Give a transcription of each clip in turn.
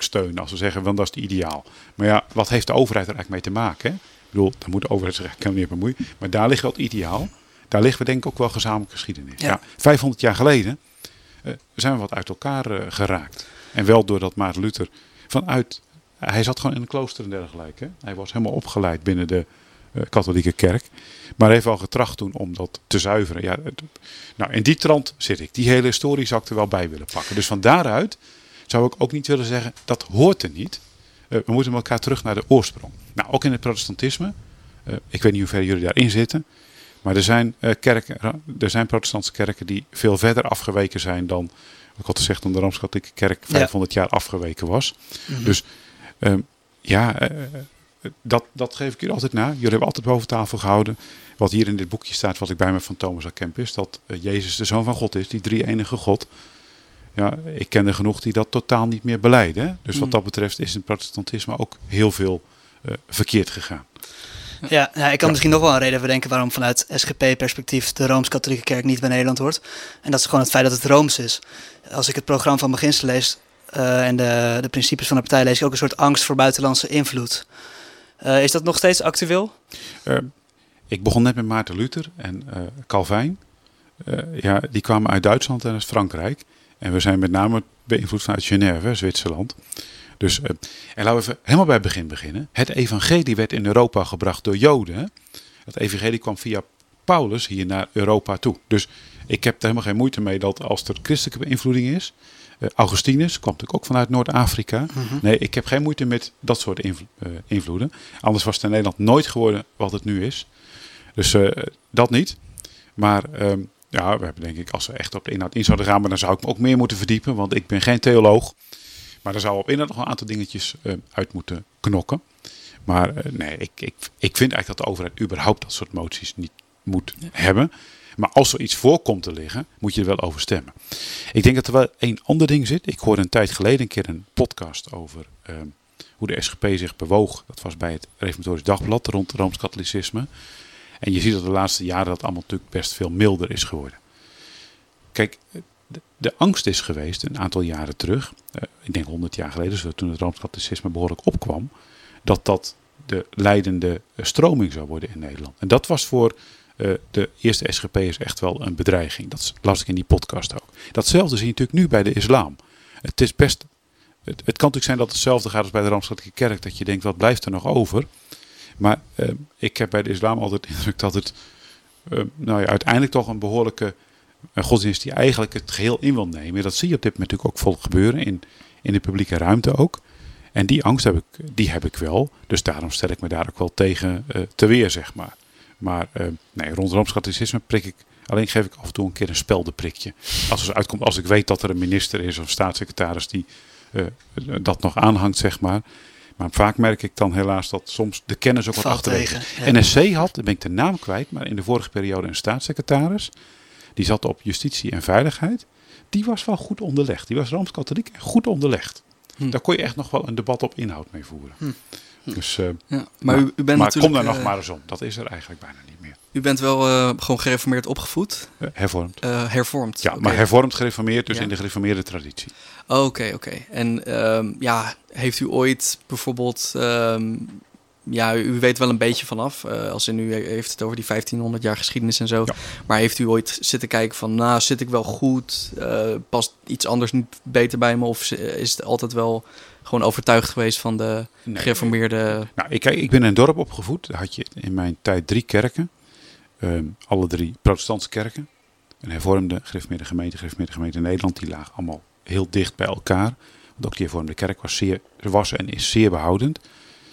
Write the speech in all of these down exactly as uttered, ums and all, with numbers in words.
ondersteunen. Als we zeggen, want dat is het ideaal. Maar ja, wat heeft de overheid er eigenlijk mee te maken? Hè? Ik bedoel, daar moet de overheid zich eigenlijk helemaal niet bemoeien. Maar daar ligt wel het ideaal. Daar liggen we denk ik ook wel gezamenlijke geschiedenis. Ja. Ja, vijfhonderd jaar geleden uh, zijn we wat uit elkaar uh, geraakt. En wel doordat Maarten Luther vanuit... Hij zat gewoon in een klooster en dergelijke. Hè? Hij was helemaal opgeleid binnen de uh, katholieke kerk. Maar hij heeft wel getracht toen om dat te zuiveren. Ja, het, nou, in die trant zit ik. Die hele historie zou ik er wel bij willen pakken. Dus van daaruit zou ik ook niet willen zeggen, dat hoort er niet. Uh, we moeten met elkaar terug naar de oorsprong. Nou, ook in het protestantisme. Uh, ik weet niet hoe ver jullie daarin zitten. Maar er zijn, uh, kerken, er zijn protestantse kerken die veel verder afgeweken zijn dan, ik had gezegd, dan de Rooms-Katholieke kerk vijfhonderd ja. jaar afgeweken was. Mm-hmm. Dus um, ja, uh, dat, dat geef ik jullie altijd na. Jullie hebben altijd boven tafel gehouden. Wat hier in dit boekje staat, wat ik bij me van Thomas A. Kemp is, dat uh, Jezus de Zoon van God is, die drie-enige God. Ja, ik ken er genoeg die dat totaal niet meer belijden. Hè? Dus mm. wat dat betreft is in het protestantisme ook heel veel uh, verkeerd gegaan. Ja, ja, ik kan ja. misschien nog wel een reden bedenken waarom vanuit S G P-perspectief de Rooms-Katholieke Kerk niet bij Nederland hoort. En dat is gewoon het feit dat het Rooms is. Als ik het programma van beginsel lees uh, en de, de principes van de partij, lees ik ook een soort angst voor buitenlandse invloed. Uh, is dat nog steeds actueel? Uh, ik begon net met Maarten Luther en uh, Calvijn. Uh, ja, die kwamen uit Duitsland en uit Frankrijk. En we zijn met name beïnvloed vanuit Genève, Zwitserland. Dus, uh, en laten we even helemaal bij het begin beginnen. Het evangelie werd in Europa gebracht door Joden. Hè? Het evangelie kwam via Paulus hier naar Europa toe. Dus ik heb er helemaal geen moeite mee dat als er christelijke beïnvloeding is. Uh, Augustinus kwam natuurlijk ook vanuit Noord-Afrika. Uh-huh. Nee, ik heb geen moeite met dat soort invlo- uh, invloeden. Anders was het in Nederland nooit geworden wat het nu is. Dus uh, dat niet. Maar um, ja, we hebben denk ik, als we echt op de inhoud in zouden gaan, maar dan zou ik me ook meer moeten verdiepen. Want ik ben geen theoloog. Maar er zou op inhoud nog een aantal dingetjes uh, uit moeten knokken. Maar uh, nee, ik, ik, ik vind eigenlijk dat de overheid überhaupt dat soort moties niet moet ja. hebben. Maar als er iets voor komt te liggen, moet je er wel over stemmen. Ik denk dat er wel één ander ding zit. Ik hoorde een tijd geleden een keer een podcast over uh, hoe de S G P zich bewoog. Dat was bij het Reformatorisch Dagblad rond het Rooms-Katholicisme. En je ziet dat de laatste jaren dat allemaal natuurlijk best veel milder is geworden. Kijk, de, de angst is geweest een aantal jaren terug. Uh, ik denk honderd jaar geleden, dus toen het Rooms-Katholicisme behoorlijk opkwam. Dat dat de leidende stroming zou worden in Nederland. En dat was voor uh, de eerste S G P'ers echt wel een bedreiging. Dat las ik in die podcast ook. Datzelfde zie je natuurlijk nu bij de islam. Het is best... Het, het kan natuurlijk zijn dat hetzelfde gaat als bij de Rooms-Katholieke Kerk. Dat je denkt, wat blijft er nog over? Maar uh, ik heb bij de islam altijd de indruk dat het uh, nou ja, uiteindelijk toch een behoorlijke uh, godsdienst die eigenlijk het geheel in wil nemen. Dat zie je op dit moment natuurlijk ook volop gebeuren in, in de publieke ruimte ook. En die angst heb ik, die heb ik wel. Dus daarom stel ik me daar ook wel tegen uh, te weer, zeg maar. Maar uh, nee, rond Rooms-Katholicisme prik ik, alleen geef ik af en toe een keer een speldenprikje. Als het uitkomt, als ik weet dat er een minister is of staatssecretaris die uh, dat nog aanhangt, zeg maar. Maar vaak merk ik dan helaas dat soms de kennis ook wat achterwege. Ja. N S C had, dan ben ik de naam kwijt, maar in de vorige periode een staatssecretaris. Die zat op justitie en veiligheid. Die was wel goed onderlegd. Die was Rooms-Katholiek en goed onderlegd. Hm. Daar kon je echt nog wel een debat op inhoud mee voeren. Hm. Hm. Dus, uh, ja, maar u, u bent maar natuurlijk, kom daar nog uh, maar eens om. Dat is er eigenlijk bijna niet meer. U bent wel uh, gewoon gereformeerd opgevoed? Uh, hervormd. Uh, hervormd. Ja, okay. Maar hervormd gereformeerd, dus ja. in de gereformeerde traditie. Oké, okay, oké. Okay. En um, ja, heeft u ooit bijvoorbeeld... Um, ja, u weet wel een beetje vanaf. Uh, als in u heeft het over die vijftienhonderd jaar geschiedenis en zo. Ja. Maar heeft u ooit zitten kijken van... Nou, zit ik wel goed? Uh, past iets anders niet beter bij me? Of is het altijd wel gewoon overtuigd geweest van de nee, gereformeerde... Nee. Nou, ik, ik ben in een dorp opgevoed. Daar had je in mijn tijd drie kerken. Um, alle drie protestantse kerken. Een hervormde, gereformeerde gemeente, gereformeerde gemeente in Nederland. Die lagen allemaal heel dicht bij elkaar. Want ook die hervormde kerk was, zeer, was en is zeer behoudend.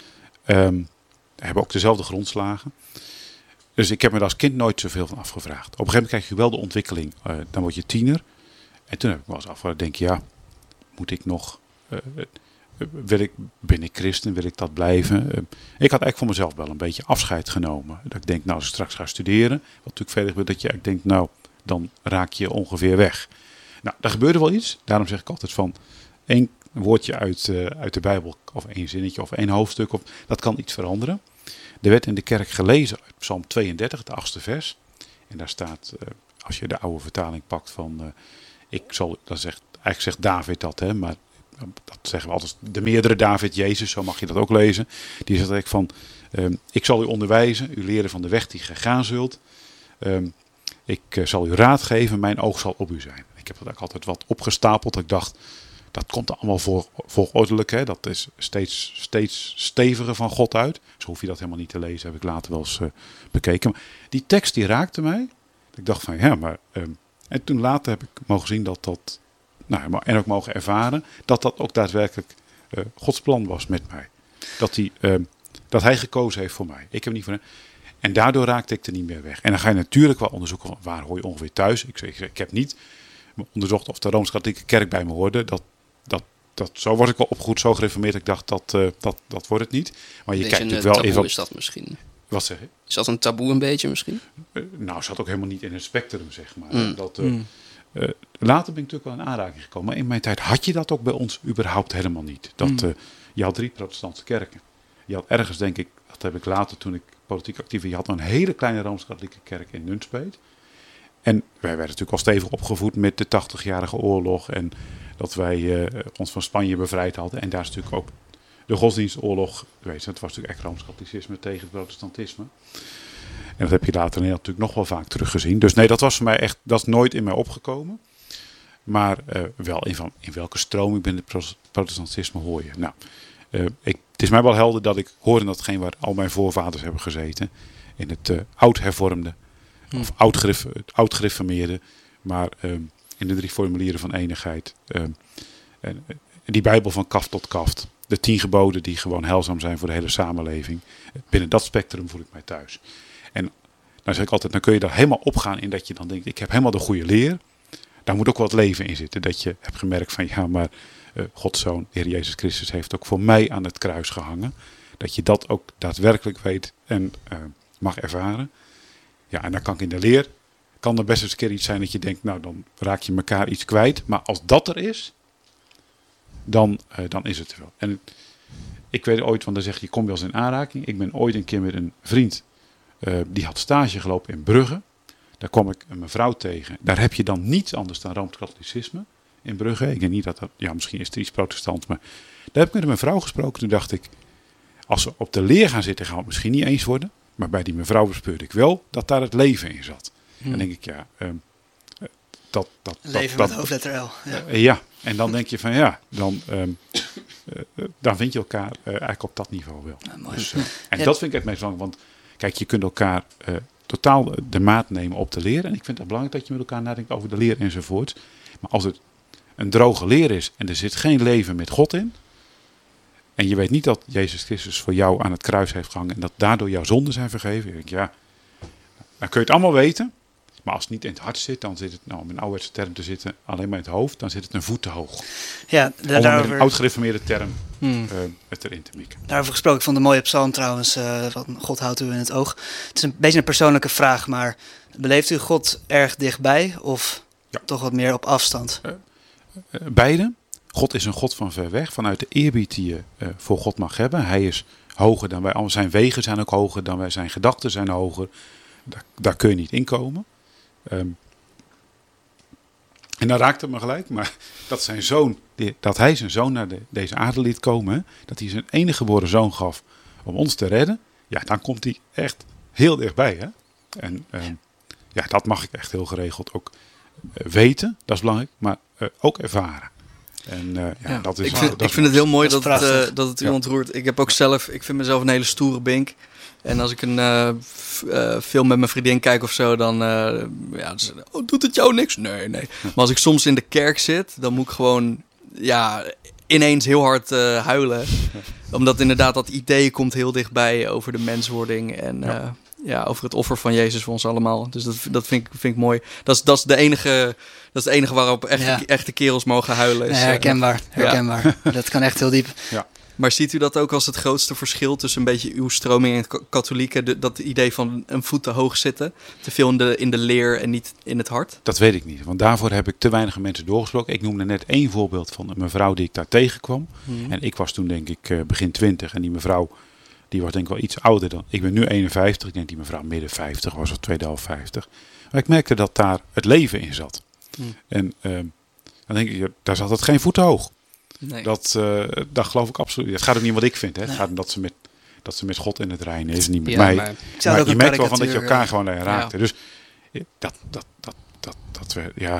Um, hebben ook dezelfde grondslagen. Dus ik heb me daar als kind nooit zoveel van afgevraagd. Op een gegeven moment krijg je wel de ontwikkeling. Uh, dan word je tiener. En toen heb ik me wel eens afgevraagd. Denk je, ja, moet ik nog... Uh, uh, wil ik, ben ik christen? Wil ik dat blijven? Uh, ik had eigenlijk voor mezelf wel een beetje afscheid genomen. Dat ik denk, nou, als ik straks ga studeren... Wat natuurlijk verder gebeurt, dat je ik denk, nou, dan raak je ongeveer weg. Nou, daar gebeurde wel iets. Daarom zeg ik altijd van... één woordje uit, uh, uit de Bijbel, of één zinnetje, of één hoofdstuk, of, dat kan iets veranderen. Er werd in de kerk gelezen uit Psalm tweeëndertig, de achtste vers. En daar staat, uh, als je de oude vertaling pakt van, uh, ik zal, dat zegt, eigenlijk zegt David dat, hè, maar dat zeggen we altijd, de meerdere David, Jezus, zo mag je dat ook lezen. Die zegt eigenlijk van, um, ik zal u onderwijzen, u leren van de weg die ge gaan zult. Um, ik uh, zal u raad geven, mijn oog zal op u zijn. Ik heb dat ook altijd wat opgestapeld. Ik dacht, dat komt er allemaal voor, volgordelijk. Hè? Dat is steeds, steeds steviger van God uit. Zo hoef je dat helemaal niet te lezen, heb ik later wel eens uh, bekeken. Maar die tekst die raakte mij. Ik dacht van, ja, maar... Um, en toen later heb ik mogen zien dat dat... Nou, en ook mogen ervaren dat dat ook daadwerkelijk uh, Gods plan was met mij. Dat hij, uh, dat hij gekozen heeft voor mij. Ik heb niet voor hem. En daardoor raakte ik er niet meer weg. En dan ga je natuurlijk wel onderzoeken, waar hoor je ongeveer thuis. Ik, ik, ik heb niet onderzocht of de Rooms-Katholieke Kerk bij me hoorde. Dat, dat, dat, zo word ik wel opgevoed, zo gereformeerd. Ik dacht, dat, uh, dat, dat wordt het niet. Maar je Deze kijkt natuurlijk wel taboe even... is dat misschien? Wat zeg je? Is dat een taboe een beetje misschien? Uh, nou, zat ook helemaal niet in het spectrum, zeg maar. Mm. Dat, uh, mm. uh, later ben ik natuurlijk wel in aanraking gekomen. Maar in mijn tijd had je dat ook bij ons überhaupt helemaal niet. Dat, mm. uh, je had drie protestantse kerken. Je had ergens, denk ik, dat heb ik later toen ik politiek actief was, je had een hele kleine Rooms-Katholieke kerk in Nunspeet. En wij werden natuurlijk al stevig opgevoed met de tachtigjarige oorlog. En dat wij uh, ons van Spanje bevrijd hadden. En daar is natuurlijk ook de godsdienstoorlog geweest. Het was natuurlijk echt Rooms-Katholicisme tegen het protestantisme. En dat heb je later natuurlijk nog wel vaak teruggezien. Dus nee, dat was voor mij echt, dat is nooit in mij opgekomen. Maar uh, wel in, van, in welke stroming binnen het protestantisme hoor je. Nou, uh, ik, het is mij wel helder dat ik hoor in datgene waar al mijn voorvaders hebben gezeten. In het uh, oud-hervormde, hmm. of oud-gereformeerde. Maar uh, in de drie formulieren van eenigheid. Uh, en, uh, die Bijbel van kaft tot kaft. De tien geboden die gewoon heilzaam zijn voor de hele samenleving. Binnen dat spectrum voel ik mij thuis. En dan zeg ik altijd, dan kun je daar helemaal opgaan in dat je dan denkt, ik heb helemaal de goede leer. Daar moet ook wat leven in zitten. Dat je hebt gemerkt van, ja, maar uh, Gods Zoon, de Heer Jezus Christus, heeft ook voor mij aan het kruis gehangen. Dat je dat ook daadwerkelijk weet en uh, mag ervaren. Ja, en dan kan ik in de leer, kan er best eens een keer iets zijn dat je denkt, nou, dan raak je elkaar iets kwijt. Maar als dat er is, dan, uh, dan is het er wel. En ik weet ooit, want dan zeg je, je komt wel eens in aanraking. Ik ben ooit een keer met een vriend, uh, die had stage gelopen in Brugge. Daar kwam ik een mevrouw tegen. Daar heb je dan niets anders dan Rooms-Katholicisme in Brugge. Ik denk niet dat dat, ja, misschien is het iets protestant, maar daar heb ik met een mevrouw gesproken. Toen dacht ik, als we op de leer gaan zitten, gaan we het misschien niet eens worden. Maar bij die mevrouw bespeurde ik wel dat daar het leven in zat. Hmm. Dan denk ik, ja, um, dat, dat, leven dat, met hoofdletter L. Ja. Uh, ja, en dan denk je van ja, dan, um, uh, dan vind je elkaar uh, eigenlijk op dat niveau wel. Ja, mooi. Dus, uh, en ja. dat vind ik het meest belangrijk, want kijk, je kunt elkaar uh, totaal de maat nemen op de leer. En ik vind het belangrijk dat je met elkaar nadenkt over de leer enzovoort. Maar als het een droge leer is en er zit geen leven met God in, en je weet niet dat Jezus Christus voor jou aan het kruis heeft gehangen en dat daardoor jouw zonden zijn vergeven, dan denk ik, ja, dan kun je het allemaal weten. Maar als het niet in het hart zit, dan zit het, nou om een ouderwetse term te zitten, alleen maar in het hoofd, dan zit het een voet te hoog. Ja, om daarover, met een oud-gereformeerde term hmm. uh, het erin te mikken. Daarover gesproken, ik vond het een mooie psalm trouwens, uh, van God houdt u in het oog. Het is een beetje een persoonlijke vraag, maar beleeft u God erg dichtbij of ja. toch wat meer op afstand? Uh, uh, beide. God is een God van ver weg, vanuit de eerbied die je uh, voor God mag hebben. Hij is hoger dan wij, zijn wegen zijn ook hoger dan wij, zijn gedachten zijn hoger. Daar, daar kun je niet in komen. Um, en dan raakt het me gelijk, maar dat, zijn zoon, dat hij zijn zoon naar de, deze aarde liet komen, hè, dat hij zijn enige geboren zoon gaf om ons te redden, ja, dan komt hij echt heel dichtbij. Hè? En um, ja, dat mag ik echt heel geregeld ook uh, weten, dat is belangrijk, maar uh, ook ervaren. En, uh, ja, ja, dat is, ik vind, dat ik is vind het heel mooi dat, dat, het, uh, dat het u ja. ontroert. Ik heb ook zelf, ik vind mezelf een hele stoere bink. En als ik een uh, f, uh, film met mijn vriendin kijk of zo, dan uh, ja, dus, oh, doet het jou niks? Nee, nee. Maar als ik soms in de kerk zit, dan moet ik gewoon ja, ineens heel hard uh, huilen. Omdat inderdaad dat idee komt heel dichtbij over de menswording en uh, ja. ja, over het offer van Jezus voor ons allemaal. Dus dat, dat vind, ik, vind ik mooi. Dat is, dat is de enige... Dat is het enige waarop echt, ja. echte kerels mogen huilen. Is, ja, herkenbaar, herkenbaar. Ja. Dat kan echt heel diep. Ja. Maar ziet u dat ook als het grootste verschil tussen een beetje uw stroming en het katholieke? De, dat idee van een voet te hoog zitten? Te veel in de, in de leer en niet in het hart? Dat weet ik niet. Want daarvoor heb ik te weinig mensen doorgesproken. Ik noemde net één voorbeeld van een mevrouw die ik daar tegenkwam. Hmm. En ik was toen denk ik begin twintig. En die mevrouw die was denk ik wel iets ouder dan. Ik ben nu eenenvijftig. Ik denk die mevrouw midden vijftig was of tweede helft vijftig. Maar ik merkte dat daar het leven in zat. Hmm. En uh, dan denk ik, daar zat het geen voet hoog. Nee. Dat, uh, dat geloof ik absoluut. Het gaat ook niet om wat ik vind. Hè. Het nee. gaat om dat ze, met, dat ze met God in het reinen is, niet met ja, mij. Maar, maar je merkt wel van dat je elkaar uh, gewoon raakte. Ja. Dus dat, dat, dat, dat, dat we, ja...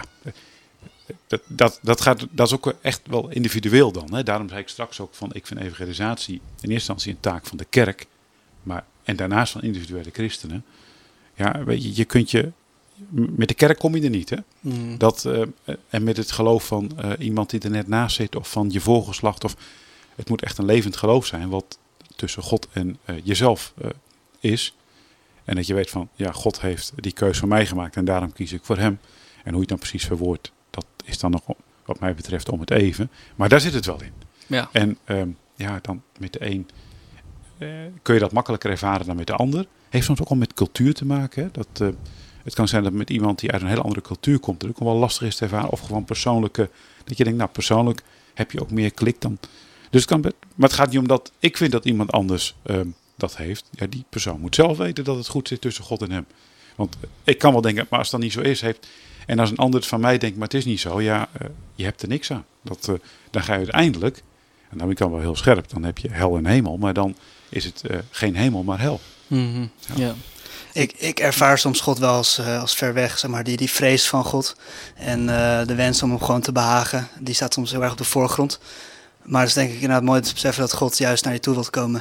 Dat, dat, dat, gaat, dat is ook echt wel individueel dan. Hè. Daarom zei ik straks ook van, ik vind evangelisatie in eerste instantie een taak van de kerk. Maar, en daarnaast van individuele christenen. Ja, weet je, je kunt je... Met de kerk kom je er niet, hè? Mm. Dat, uh, en met het geloof van uh, iemand die er net naast zit of van je voorgeslacht. Of, het moet echt een levend geloof zijn wat tussen God en uh, jezelf uh, is. En dat je weet van, ja, God heeft die keuze voor mij gemaakt en daarom kies ik voor hem. En hoe je het dan precies verwoordt, dat is dan nog wat mij betreft om het even. Maar daar zit het wel in. Ja. En um, ja, dan met de een uh, kun je dat makkelijker ervaren dan met de ander. Heeft soms ook al met cultuur te maken. Hè? Dat, uh, het kan zijn dat met iemand die uit een hele andere cultuur komt, dat ook wel lastig is te ervaren. Of gewoon persoonlijke, dat je denkt, nou persoonlijk heb je ook meer klik dan. Dus het kan, maar het gaat niet om dat ik vind dat iemand anders um, dat heeft. Ja, die persoon moet zelf weten dat het goed zit tussen God en hem. Want uh, ik kan wel denken, maar als het dan niet zo is, heeft... En als een ander het van mij denkt, maar het is niet zo, ja, uh, je hebt er niks aan. Dat, uh, dan ga je uiteindelijk, en dan ben ik dan wel heel scherp, dan heb je hel en hemel, maar dan is het uh, geen hemel, maar hel. Mm-hmm. Ja. Ja. Ik, ik ervaar soms God wel als, uh, als ver weg, zeg maar, die, die vrees van God en uh, de wens om hem gewoon te behagen, die staat soms heel erg op de voorgrond. Maar het is denk ik inderdaad mooi te beseffen dat God juist naar je toe wilt komen.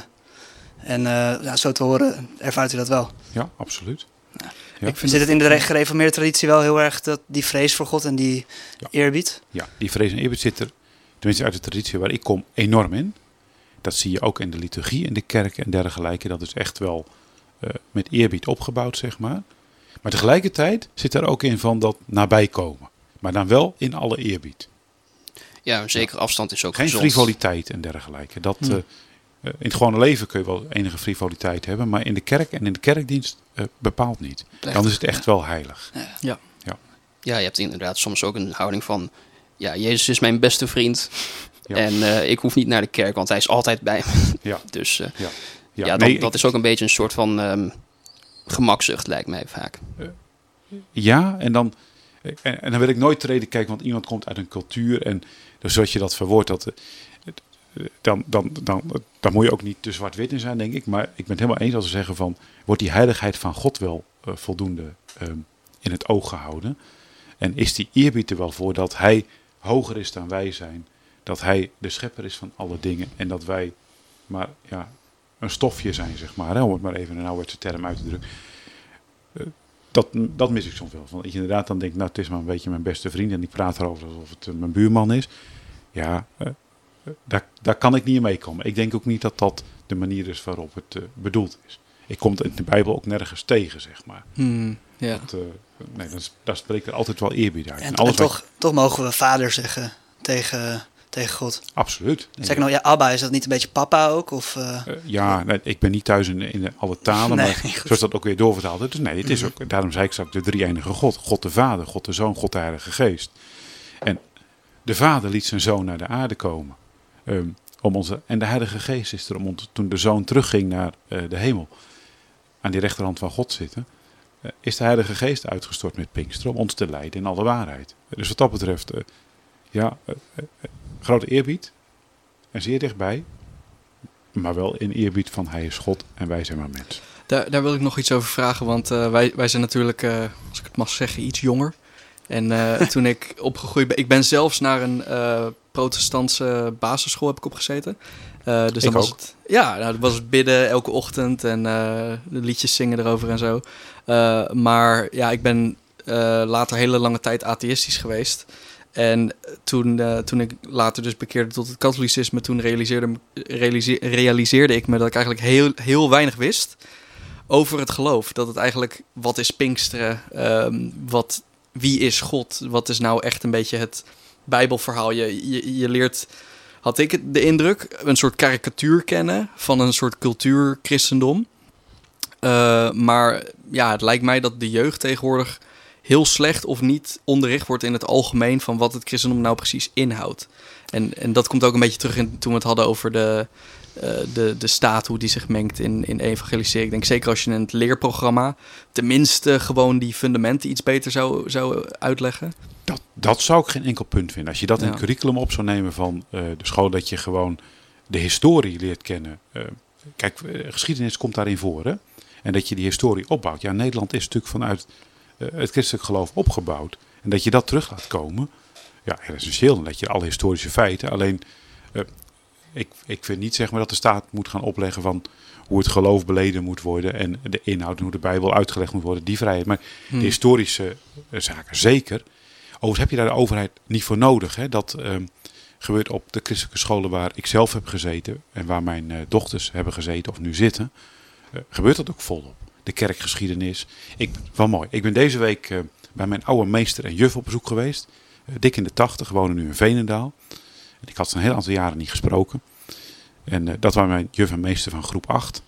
En uh, ja, zo te horen, ervaart u dat wel? Ja, absoluut. Ja. Ja. Ik vind Zit het in de gereformeerde traditie wel heel erg dat die vrees voor God en die ja. eerbied? Ja, die vrees en eerbied zit er, tenminste uit de traditie waar ik kom, enorm in. Dat zie je ook in de liturgie, in de kerk en dergelijke. Dat is echt wel uh, met eerbied opgebouwd, zeg maar. Maar tegelijkertijd zit er ook in van dat nabijkomen. Maar dan wel in alle eerbied. Ja, een zekere afstand is ook Geen gezond. frivoliteit en dergelijke. Dat... Hmm. Uh, Uh, in het gewone leven kun je wel enige frivoliteit hebben, maar in de kerk en in de kerkdienst uh, bepaald niet. Echt? Dan is het echt wel heilig. Ja. Ja. Ja. ja, je hebt inderdaad soms ook een houding van, ja, Jezus is mijn beste vriend ja. en uh, ik hoef niet naar de kerk, want hij is altijd bij me. Ja. Dus uh, ja, ja. ja nee, dat, dat ik, is ook een beetje een soort van um, gemakzucht, lijkt mij vaak. Uh, ja, en dan, en, en dan wil ik nooit treden kijken, want iemand komt uit een cultuur en dus zoals je dat verwoordt, dat... Uh, Dan, dan, dan, dan moet je ook niet te zwart-wit in zijn, denk ik. Maar ik ben het helemaal eens als we zeggen van... wordt die heiligheid van God wel uh, voldoende um, in het oog gehouden? En is die eerbied er wel voor dat hij hoger is dan wij zijn? Dat hij de schepper is van alle dingen. En dat wij maar ja, een stofje zijn, zeg maar. Hè, om het maar even in een ouderwetse term uit te drukken. Uh, dat, dat mis ik soms wel. Van, dat je inderdaad dan denkt, nou het is maar een beetje mijn beste vriend. En die praat erover alsof het uh, mijn buurman is. Ja... Uh, Daar, daar kan ik niet in meekomen. Ik denk ook niet dat dat de manier is waarop het uh, bedoeld is. Ik kom het in de Bijbel ook nergens tegen, zeg maar. Hmm, ja. dat, uh, nee, dat is, daar spreekt er altijd wel eerbied uit. En, en, alles en toch, wat... toch mogen we vader zeggen tegen, tegen God. Absoluut. Zeg ik nou, ja, Abba, is dat niet een beetje papa ook? Of, uh... Uh, ja, nee, ik ben niet thuis in, in alle talen, nee, maar zoals dat ook weer doorvertaald is. Dus nee, het is mm-hmm. ook, daarom zei ik straks de drie-enige God. God de Vader, God de Zoon, God de Heilige Geest. En de Vader liet zijn Zoon naar de aarde komen. Um, om onze, en de Heilige Geest is er om ons, toen de Zoon terugging naar uh, de hemel, aan die rechterhand van God zitten, uh, is de Heilige Geest uitgestort met Pinkster om ons te leiden in alle waarheid. Dus wat dat betreft, uh, ja, uh, uh, grote eerbied en zeer dichtbij, maar wel in eerbied van hij is God en wij zijn maar mens. Daar, daar wil ik nog iets over vragen, want uh, wij, wij zijn natuurlijk, uh, als ik het mag zeggen, iets jonger. En uh, toen ik opgegroeid ben, ik ben zelfs naar een uh, protestantse basisschool heb ik opgezeten. Uh, dus ik dan was ook. het, ja, nou, dat was het bidden elke ochtend en uh, de liedjes zingen erover en zo. Uh, maar ja, ik ben uh, later hele lange tijd atheïstisch geweest. En toen, uh, toen ik later dus bekeerde tot het katholicisme, toen realiseerde, realiseerde, realiseerde ik me dat ik eigenlijk heel, heel weinig wist over het geloof. Dat het eigenlijk, wat is Pinksteren, um, wat... Wie is God? Wat is nou echt een beetje het Bijbelverhaal? Je, je, je leert, had ik de indruk, een soort karikatuur kennen van een soort cultuurchristendom. Uh, maar ja, het lijkt mij dat de jeugd tegenwoordig heel slecht of niet onderricht wordt in het algemeen van wat het christendom nou precies inhoudt. En, en dat komt ook een beetje terug in toen we het hadden over de, uh, de, de staat, hoe die zich mengt in, in evangeliseren. Ik denk zeker als je in het leerprogramma tenminste gewoon die fundamenten iets beter zou, zou uitleggen. Dat, Dat zou ik geen enkel punt vinden. Als je dat ja. in het curriculum op zou nemen van uh, de school, dat je gewoon de historie leert kennen. Uh, kijk, uh, geschiedenis komt daarin voor. Hè? En dat je die historie opbouwt. Ja, Nederland is natuurlijk vanuit uh, het christelijk geloof opgebouwd. En dat je dat terug laat komen. Ja, essentieel. Dan dat je alle historische feiten. Alleen, uh, ik, ik vind niet zeg maar dat de staat moet gaan opleggen van hoe het geloof beleden moet worden. En de inhoud en hoe de Bijbel uitgelegd moet worden. Die vrijheid. Maar hmm. de historische uh, zaken zeker. Overigens heb je daar de overheid niet voor nodig. Hè? Dat uh, gebeurt op de christelijke scholen waar ik zelf heb gezeten. En waar mijn uh, dochters hebben gezeten of nu zitten. Uh, gebeurt dat ook volop. De kerkgeschiedenis. Ik, wel mooi. Ik ben deze week uh, bij mijn oude meester en juf op bezoek geweest. Uh, dik in de tachtig. Wonen nu in Veenendaal. En ik had ze een heel aantal jaren niet gesproken. En uh, dat waren mijn juf en meester van groep acht.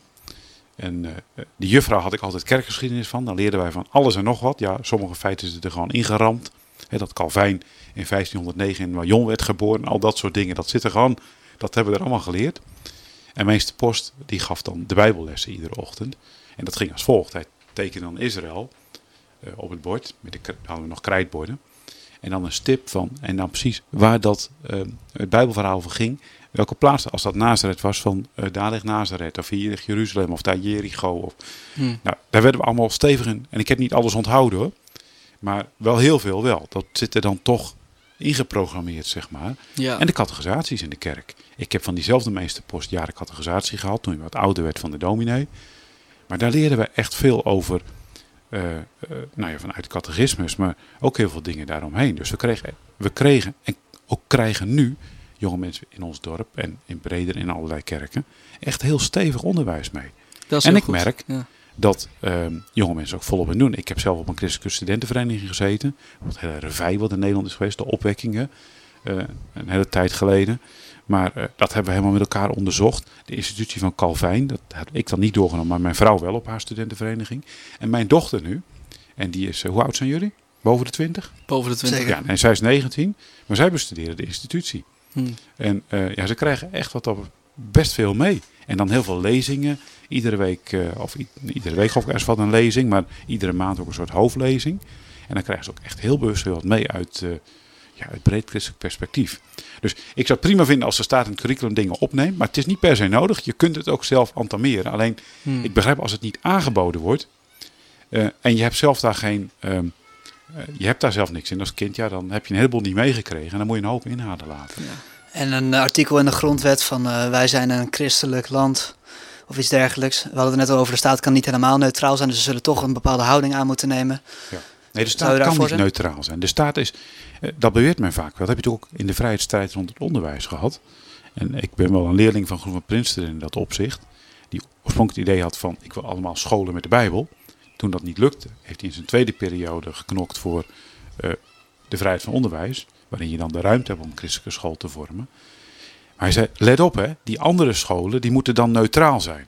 En uh, die juffrouw had ik altijd kerkgeschiedenis van. Dan leerden wij van alles en nog wat. Ja, sommige feiten zitten er gewoon ingeramd. He, dat Calvijn in vijftienhonderdnegen in Lyon werd geboren. Al dat soort dingen. Dat zit er gewoon. Dat hebben we er allemaal geleerd. En meester Post die gaf dan de Bijbellessen iedere ochtend. En dat ging als volgt. Hij tekende dan Israël uh, op het bord. Met de, hadden we nog krijtborden. En dan een stip van. En dan precies waar dat uh, het Bijbelverhaal over ging. Welke plaats. Als dat Nazareth was van. Uh, daar ligt Nazareth. Of hier ligt Jeruzalem. Of daar Jericho. Of, hmm. Nou, daar werden we allemaal stevig in. En ik heb niet alles onthouden hoor. Maar wel heel veel wel. Dat zit er dan toch ingeprogrammeerd, zeg maar. Ja. En de categorisaties in de kerk. Ik heb van diezelfde meester Post jaren categorisatie gehad. Toen je wat ouder werd van de dominee. Maar daar leerden we echt veel over. Uh, uh, nou ja, vanuit catechismus. Maar ook heel veel dingen daaromheen. Dus we kregen, we kregen en ook krijgen nu jonge mensen in ons dorp. En in breder in allerlei kerken. Echt heel stevig onderwijs mee. Dat is en ik goed. merk... Ja. Dat uh, jonge mensen ook volop in doen. Ik heb zelf op een christelijke studentenvereniging gezeten. Het hele revij wat in Nederland is geweest. De opwekkingen. Uh, een hele tijd geleden. Maar uh, dat hebben we helemaal met elkaar onderzocht. De institutie van Calvijn. Dat heb ik dan niet doorgenomen. Maar mijn vrouw wel op haar studentenvereniging. En mijn dochter nu. En die is, uh, hoe oud zijn jullie? Boven de twintig? Boven de twintig. Ja, en zij is negentien. Maar zij bestuderen de institutie. Hmm. En uh, ja, ze krijgen echt wat op best veel mee. En dan heel veel lezingen. Iedere week, uh, of i- iedere week of er is wat een lezing, maar iedere maand ook een soort hoofdlezing. En dan krijgen ze ook echt heel bewust heel wat mee uit, uh, ja, uit breed christelijk perspectief. Dus ik zou het prima vinden als de staat in het curriculum dingen opneemt, maar het is niet per se nodig. Je kunt het ook zelf entameren. Alleen, hmm. ik begrijp als het niet aangeboden wordt uh, en je hebt zelf daar geen, um, uh, je hebt daar zelf niks in als kind, ja, dan heb je een heleboel niet meegekregen en dan moet je een hoop inhalen laten. Ja. En een artikel in de grondwet van uh, wij zijn een christelijk land of iets dergelijks. We hadden het net al over, de staat kan niet helemaal neutraal zijn, dus ze zullen toch een bepaalde houding aan moeten nemen. Ja. Nee, de staat kan niet zijn? neutraal zijn. De staat is, uh, dat beweert men vaak wel. Dat heb je toch ook in de vrijheidsstrijd rond het onderwijs gehad. En ik ben wel een leerling van Groene Princeton in dat opzicht. Die oorspronkelijk het idee had van, ik wil allemaal scholen met de Bijbel. Toen dat niet lukte, heeft hij in zijn tweede periode geknokt voor uh, de vrijheid van onderwijs. Waarin je dan de ruimte hebt om een christelijke school te vormen. Maar hij zei, let op hè, die andere scholen die moeten dan neutraal zijn.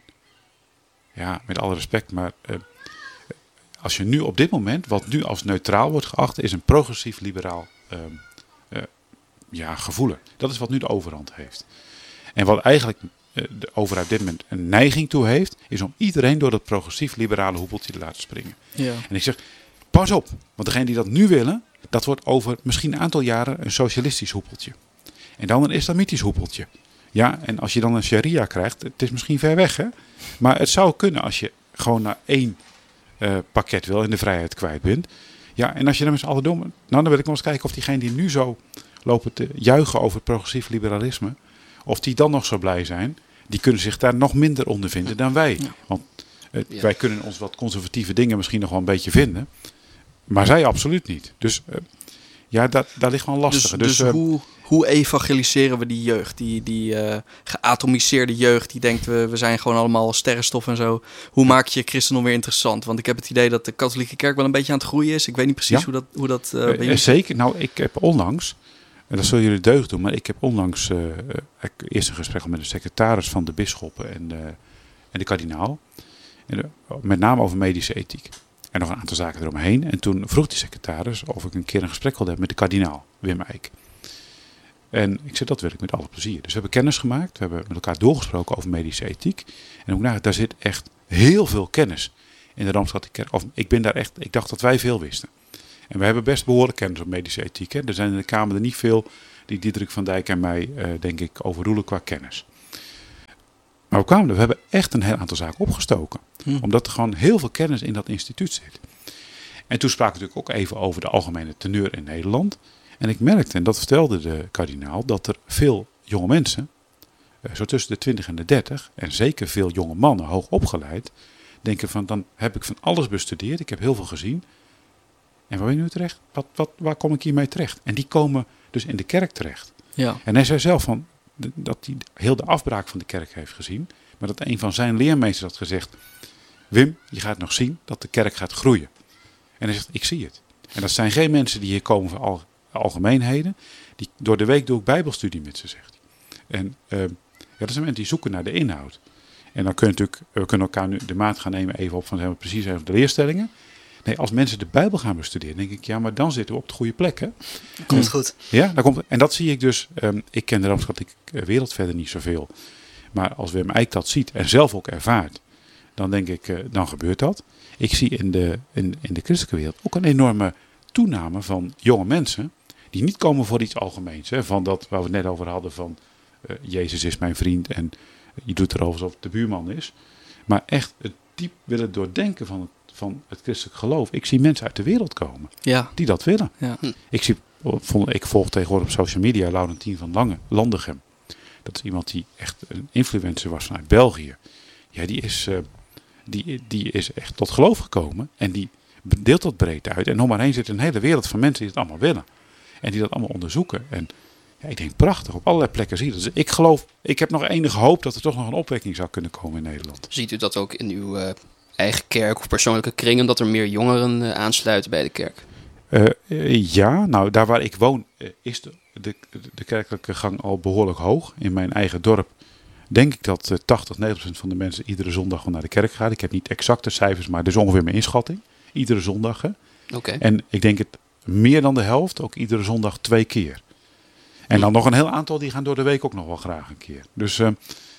Ja, met alle respect, maar uh, als je nu op dit moment, wat nu als neutraal wordt geacht, is een progressief-liberaal uh, uh, ja, gevoelen. Dat is wat nu de overhand heeft. En wat eigenlijk uh, de overheid op dit moment een neiging toe heeft, is om iedereen door dat progressief-liberale hoepeltje te laten springen. Ja. En ik zeg, pas op, want degenen die dat nu willen, dat wordt over misschien een aantal jaren een socialistisch hoepeltje. En dan een islamitisch hoepeltje. Ja, en als je dan een sharia krijgt, het is misschien ver weg hè. Maar het zou kunnen als je gewoon naar één uh, pakket wil en de vrijheid kwijt bent. Ja, en als je dan met z'n allen doet, nou dan wil ik nog eens kijken of diegenen die nu zo lopen te juichen over het progressief liberalisme, of die dan nog zo blij zijn, die kunnen zich daar nog minder onder vinden dan wij. Ja. Want uh, ja. wij kunnen ons wat conservatieve dingen misschien nog wel een beetje vinden. Maar zij absoluut niet. Dus uh, ja, dat, daar ligt gewoon lastig. Dus, dus, dus uh, hoe, hoe evangeliseren we die jeugd? Die, die uh, geatomiseerde jeugd die denkt we, we zijn gewoon allemaal sterrenstof en zo. Hoe maak je christendom weer interessant? Want ik heb het idee dat de katholieke kerk wel een beetje aan het groeien is. Ik weet niet precies ja. hoe dat, hoe dat uh, bij uh, Zeker. Nou, ik heb onlangs, en dat zullen jullie deugd doen, maar ik heb onlangs uh, ik, eerst een gesprek met de secretaris van de bisschoppen en, uh, en de kardinaal. En, uh, met name over medische ethiek. En nog een aantal zaken eromheen. En toen vroeg die secretaris of ik een keer een gesprek wilde hebben met de kardinaal, Wim Eijk. En ik zei, dat wil ik met alle plezier. Dus we hebben kennis gemaakt. We hebben met elkaar doorgesproken over medische ethiek. En ook nou, daar zit echt heel veel kennis in de Rooms-Katholieke Kerk. Of ik ben daar echt, ik dacht dat wij veel wisten. En we hebben best behoorlijk kennis op medische ethiek. Hè. Er zijn in de Kamer er niet veel die Diederik van Dijk en mij, uh, denk ik, overroelen qua kennis. Maar we kwamen er, we hebben echt een heel aantal zaken opgestoken. Hm. Omdat er gewoon heel veel kennis in dat instituut zit. En toen spraken we natuurlijk ook even over de algemene teneur in Nederland. En ik merkte, en dat vertelde de kardinaal, dat er veel jonge mensen, uh, zo tussen de twintig en de dertig, en zeker veel jonge mannen, hoog opgeleid, denken van, dan heb ik van alles bestudeerd, ik heb heel veel gezien. En waar ben je nu terecht? Wat, wat, waar kom ik hiermee terecht? En die komen dus in de kerk terecht. Ja. En hij zei zelf van, dat hij heel de afbraak van de kerk heeft gezien. Maar dat een van zijn leermeesters had gezegd, Wim, je gaat nog zien dat de kerk gaat groeien. En hij zegt, ik zie het. En dat zijn geen mensen die hier komen voor al, algemeenheden. Die, door de week doe ik bijbelstudie met ze, zegt hij. En uh, ja, dat zijn mensen die zoeken naar de inhoud. En dan kun je natuurlijk, we kunnen elkaar nu de maat gaan nemen even op van, zijn we precies even de leerstellingen. Nee, als mensen de Bijbel gaan bestuderen, denk ik, ja, maar dan zitten we op de goede plek, hè? Komt goed. Ja, dan komt, en dat zie ik dus, um, ik ken de Rooms-Katholieke wereld verder niet zoveel. Maar als Wim Eijk dat ziet en zelf ook ervaart, dan denk ik, uh, dan gebeurt dat. Ik zie in de, in, in de christelijke wereld ook een enorme toename van jonge mensen, die niet komen voor iets algemeens. Hè, van dat waar we het net over hadden van, uh, Jezus is mijn vriend en uh, je doet erover alsof het de buurman is. Maar echt het diep willen doordenken van het van het christelijk geloof. Ik zie mensen uit de wereld komen ja. die dat willen. Ja. Ik, zie, ik volg tegenwoordig op social media Laurentien van Lange, Landegem. Dat is iemand die echt een influencer was vanuit België. Ja, die is, uh, die, die is echt tot geloof gekomen en die deelt dat breed uit. En nog maar heen zit een hele wereld van mensen die het allemaal willen. En die dat allemaal onderzoeken. En ja, ik denk prachtig, op allerlei plekken zie je dat. Dus ik geloof, ik heb nog enige hoop dat er toch nog een opwekking zou kunnen komen in Nederland. Ziet u dat ook in uw Uh... eigen kerk of persoonlijke kringen, dat er meer jongeren uh, aansluiten bij de kerk? Uh, uh, ja, nou daar waar ik woon uh, is de, de, de kerkelijke gang al behoorlijk hoog. In mijn eigen dorp denk ik dat uh, tachtig, negentig procent van de mensen iedere zondag gewoon naar de kerk gaat. Ik heb niet exacte cijfers, maar dat is ongeveer mijn inschatting. Iedere zondag. Hè. Okay. En ik denk het meer dan de helft, ook iedere zondag twee keer. En dan nog een heel aantal die gaan door de week ook nog wel graag een keer. Dus uh,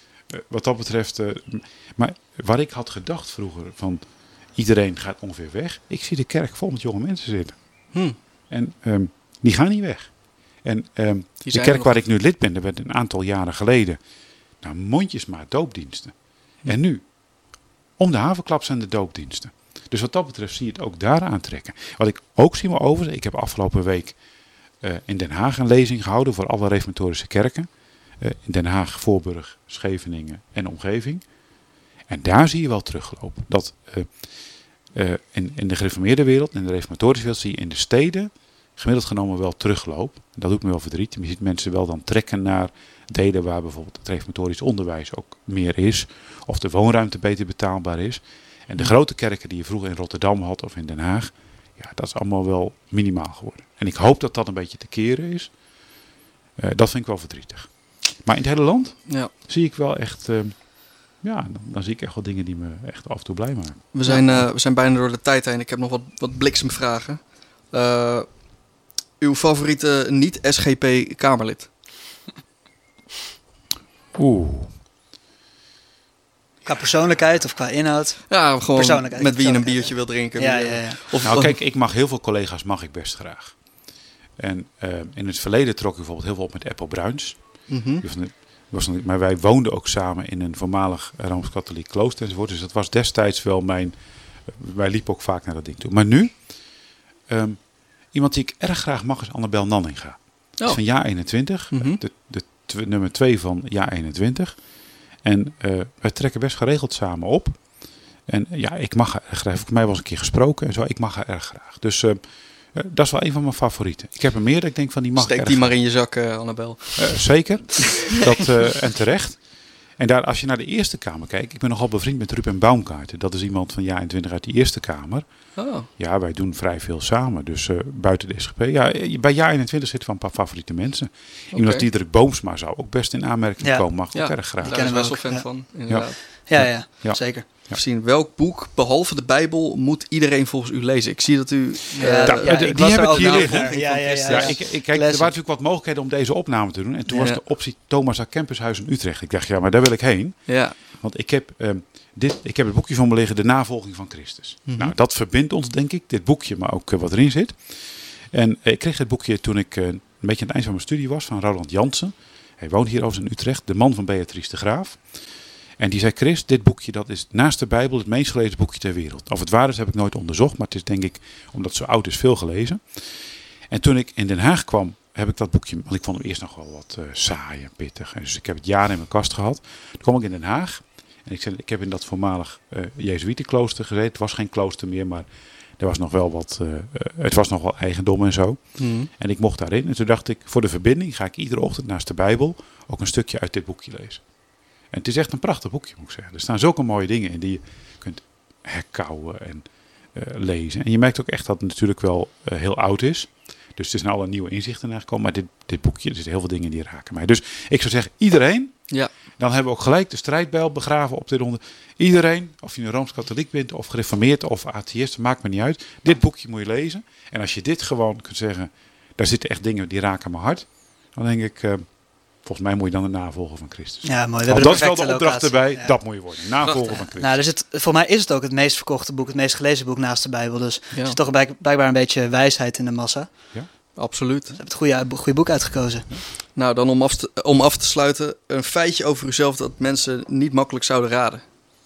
wat dat betreft, uh, maar waar ik had gedacht vroeger van iedereen gaat ongeveer weg. Ik zie de kerk vol met jonge mensen zitten. Hmm. En um, die gaan niet weg. En um, de kerk waar ik nu lid ben, er werd een aantal jaren geleden, nou mondjesmaat doopdiensten. Hmm. En nu, om de havenklap zijn de doopdiensten. Dus wat dat betreft zie je het ook daar aantrekken. Wat ik ook zie, maar overigens, ik heb afgelopen week uh, in Den Haag een lezing gehouden voor alle reformatorische kerken. Uh, in Den Haag, Voorburg, Scheveningen en omgeving. En daar zie je wel teruglopen. Dat uh, uh, in, in de gereformeerde wereld, in de reformatorische wereld, zie je in de steden gemiddeld genomen wel terugloop. Dat doet me wel verdriet. Je ziet mensen wel dan trekken naar delen waar bijvoorbeeld het reformatorisch onderwijs ook meer is. Of de woonruimte beter betaalbaar is. En de grote kerken die je vroeger in Rotterdam had of in Den Haag, ja, dat is allemaal wel minimaal geworden. En ik hoop dat dat een beetje te keren is. Uh, dat vind ik wel verdrietig. Maar in het hele land ja. zie ik wel echt, uh, ja, dan, dan zie ik echt wel dingen die me echt af en toe blij maken. We zijn, uh, we zijn bijna door de tijd heen. Ik heb nog wat, wat bliksemvragen. Uh, uw favoriete niet-S G P-Kamerlid? Oeh. Qua persoonlijkheid of qua inhoud? Ja, gewoon met wie je een biertje wil drinken. Ja, ja, ja. Of, nou kijk, ik mag heel veel collega's mag ik best graag. En uh, in het verleden trok ik bijvoorbeeld heel veel op met Eppo Bruins. Mm-hmm. Was een, was een, maar wij woonden ook samen in een voormalig Rooms-Katholiek klooster enzovoort. Dus dat was destijds wel mijn... Wij liepen ook vaak naar dat ding toe. Maar nu, um, iemand die ik erg graag mag is Annabel Nanninga. Oh. Is van jaar eenentwintig. Mm-hmm. De, de tw- nummer twee van jaar eenentwintig. En uh, wij trekken best geregeld samen op. En ja, ik mag haar erg graag. Voor mij was een keer gesproken en zo. Ik mag haar erg graag. Dus uh, uh, dat is wel een van mijn favorieten. Ik heb er meer dat ik denk van die mag Steek erg die graag. maar in je zak, uh, Annabel. Uh, zeker. dat, uh, en terecht. En daar, als je naar de Eerste Kamer kijkt. Ik ben nogal bevriend met Ruben Baumgarten. Dat is iemand van jaar eenentwintig uit de Eerste Kamer. Oh. Ja, wij doen vrij veel samen. Dus uh, buiten de S G P. Ja, bij jaar eenentwintig zitten we een paar favoriete mensen. Okay. Iemand als Diederik Boomsma zou ook best in aanmerking ja. komen. Mag ja. ook erg graag. Daar ben ik best wel fan ja. van, inderdaad. Ja. Ja, ja, ja. zeker. Ja. Zien, welk boek, behalve de Bijbel, moet iedereen volgens u lezen? Ik zie dat u... Uh, ja, da, ja, die heb ik hier liggen. Ja, ja, ja, ja, ja. ja, ik, ik, kijk, er waren natuurlijk wat mogelijkheden om deze opname te doen. En toen ja. was de optie Thomas A. Kempis Huis in Utrecht. Ik dacht, ja, maar daar wil ik heen. Ja. Want ik heb, um, dit, ik heb het boekje van me liggen, De Navolging van Christus. Mm-hmm. Nou, dat verbindt ons, denk ik, dit boekje, maar ook uh, wat erin zit. En uh, ik kreeg het boekje toen ik uh, een beetje aan het eind van mijn studie was, van Roland Jansen. Hij woont hier overigens in Utrecht, de man van Beatrice de Graaf. En die zei, Chris, dit boekje dat is naast de Bijbel het meest gelezen boekje ter wereld. Of het waar is, heb ik nooit onderzocht, maar het is denk ik, omdat het zo oud is, veel gelezen. En toen ik in Den Haag kwam, heb ik dat boekje, want ik vond hem eerst nog wel wat uh, saai en pittig. En dus ik heb het jaren in mijn kast gehad. Toen kwam ik in Den Haag en ik zei, ik heb in dat voormalig uh, Jezuïetenklooster gezeten. Het was geen klooster meer, maar er was nog wel wat, uh, uh, het was nog wel eigendom en zo. Mm. En ik mocht daarin. En toen dacht ik, voor de verbinding ga ik iedere ochtend naast de Bijbel ook een stukje uit dit boekje lezen. En het is echt een prachtig boekje, moet ik zeggen. Er staan zulke mooie dingen in die je kunt herkauwen en uh, lezen. En je merkt ook echt dat het natuurlijk wel uh, heel oud is. Dus er zijn alle nieuwe inzichten naar gekomen. Maar dit, dit boekje, er zitten heel veel dingen die raken mij. Dus ik zou zeggen, iedereen. Ja. Dan hebben we ook gelijk de strijdbijl begraven op dit ronde. Iedereen, of je nu Rooms-Katholiek bent of gereformeerd of atheïst, maakt me niet uit. Dit boekje moet je lezen. En als je dit gewoon kunt zeggen, daar zitten echt dingen die raken mijn hart. Dan denk ik... Uh, Volgens mij moet je dan de navolger van Christus. Ja, mooi. We dat is wel de opdracht locatie. Erbij. Ja. Dat moet je worden. Navolger Prachtig. Van Christus. Nou, dus het, voor mij is het ook het meest verkochte boek, het meest gelezen boek naast de Bijbel. Dus ja. er zit toch blijkbaar een beetje wijsheid in de massa. Ja, absoluut. Dus je hebt het goede, goede boek uitgekozen. Ja. Nou, dan om af, te, om af te sluiten, een feitje over uzelf dat mensen niet makkelijk zouden raden.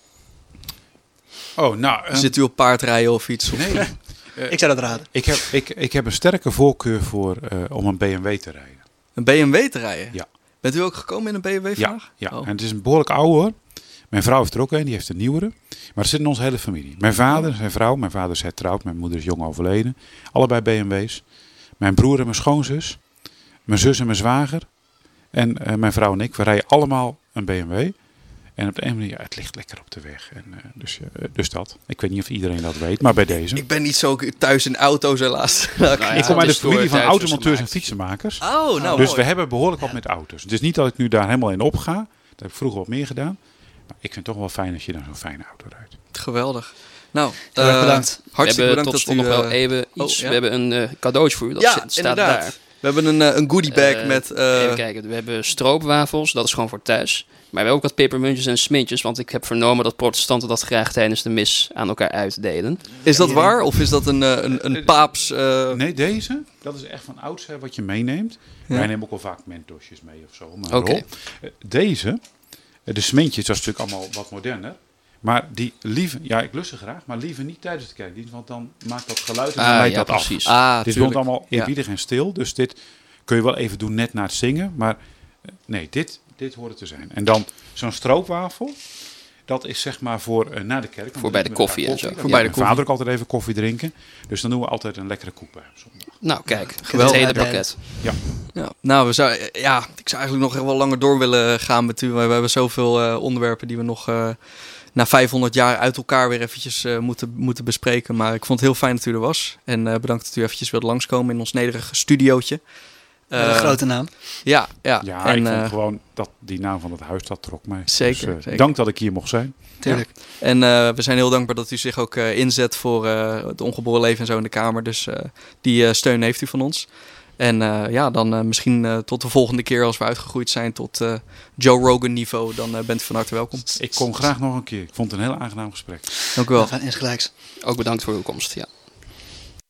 Oh, nou... Um, Zit u op paardrijden of iets? Of nee. uh, ik zou dat raden. Ik heb, ik, ik heb een sterke voorkeur voor uh, om een B M W te rijden. Een B M W te rijden? Ja. Bent u ook gekomen in een B M W vandaag? Ja, ja. Oh. En het is een behoorlijk oude hoor. Mijn vrouw heeft er ook een, die heeft een nieuwere. Maar het zit in onze hele familie. Mijn vader, zijn vrouw, mijn vader is hertrouwd, mijn moeder is jong overleden. Allebei B M W's. Mijn broer en mijn schoonzus, mijn zus en mijn zwager. En uh, mijn vrouw en ik, we rijden allemaal een B M W. En op de ene manier, ja, het ligt lekker op de weg. En, uh, dus, uh, dus dat. Ik weet niet of iedereen dat weet, maar bij deze. Ik ben niet zo thuis in auto's helaas. Nou, ja, ik kom uit de familie van automonteurs en fietsenmakers. Oh, nou, dus mooi. we hebben behoorlijk wat met auto's. Het is niet dat ik nu daar helemaal in opga. Dat heb ik vroeger wat meer gedaan. Maar ik vind het toch wel fijn als je dan zo'n fijne auto rijdt. Geweldig. Nou, uh, bedankt. Hartstikke we hebben bedankt tot dat u... nog wel uh, even iets. Oh, ja? We hebben een uh, cadeautje voor u. Dat ja, staat inderdaad. daar. We hebben een, uh, een goodie bag uh, met... Uh... Even kijken. We hebben stroopwafels. Dat is gewoon voor thuis. Maar we hebben ook wat pepermuntjes en smintjes. Want ik heb vernomen dat protestanten dat graag tijdens de mis aan elkaar uitdelen. Is dat waar? Of is dat een, een, een paaps... Uh... Nee, deze. Dat is echt van oudsher wat je meeneemt. Ja. Wij nemen ook wel vaak mentosjes mee of zo. Oké. Okay. Deze, de smintjes, dat is natuurlijk allemaal wat moderner. Maar die liever, ja, ik lust ze graag, maar liever niet tijdens de kerkdienst, want dan maakt dat geluid en dan ah, leidt ja, dat precies. af. Ah, dit wordt allemaal eerbiedig ja. en stil, dus dit kun je wel even doen net na het zingen, maar nee, dit, dit hoort het te zijn. En dan zo'n stroopwafel, dat is zeg maar voor uh, na de kerk. Voor bij de koffie, koffie en zo. Voor bij de koffie. Vader ook altijd even koffie drinken, dus dan doen we altijd een lekkere koek bij op zondag. Nou, kijk, geweldig. Het hele pakket. Ja. Ja, nou, we zou, ja, ik zou eigenlijk nog wel langer door willen gaan met u. We hebben zoveel uh, onderwerpen die we nog uh, na vijfhonderd jaar uit elkaar weer eventjes uh, moeten, moeten bespreken. Maar ik vond het heel fijn dat u er was. En uh, bedankt dat u eventjes wilde langskomen in ons nederige studiootje. Uh, een grote naam. Ja, ja. ja en, ik vond uh, gewoon dat die naam van het huis, dat trok mij. Zeker, dus, uh, zeker. Dank dat ik hier mocht zijn. Tuurlijk. Ja. En uh, we zijn heel dankbaar dat u zich ook uh, inzet voor uh, het ongeboren leven en zo in de Kamer. Dus uh, die uh, steun heeft u van ons. En uh, ja, dan uh, misschien uh, tot de volgende keer als we uitgegroeid zijn tot uh, Joe Rogan niveau. Dan uh, bent u van harte welkom. Ik kom graag nog een keer. Ik vond het een heel aangenaam gesprek. Dank u wel. Ja, insgelijks. Ook bedankt voor uw komst. Ja.